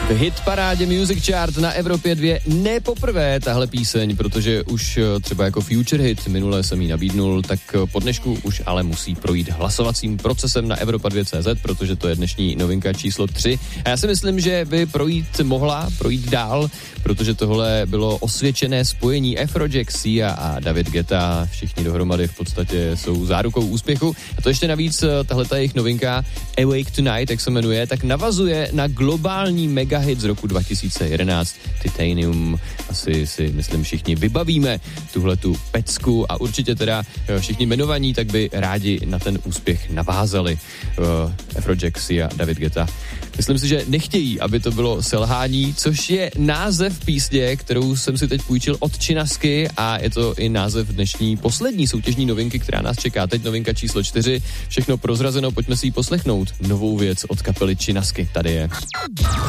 V hitparádě Music Chart na Evropě 2 ne poprvé tahle píseň, protože už třeba jako future hit, minule jsem ji nabídnul, tak po dnešku už ale musí projít hlasovacím procesem na Evropa2.cz, protože to je dnešní novinka číslo 3. A já si myslím, že by mohla projít dál, protože tohle bylo osvědčené spojení Afrojack, Sia a David Guetta. Všichni dohromady v podstatě jsou zárukou úspěchu. A to ještě navíc tahleta jejich novinka Awake Tonight, jak se jmenuje, tak navazuje na globální megahit z roku 2011 Titanium. Asi si myslím všichni vybavíme tuhletu pecku a určitě teda všichni jmenovaní tak by rádi na ten úspěch navázali. Afrojack, Sia, David Guetta. Myslím si, že nechtějí, aby to bylo selhání, což je název písně, kterou jsem si teď půjčil od Činasky a je to i název dnešní poslední soutěžní novinky, která nás čeká. Teď novinka číslo 4. Všechno prozrazeno, pojďme si ji poslechnout. Novou věc od kapely Činasky. Tady je.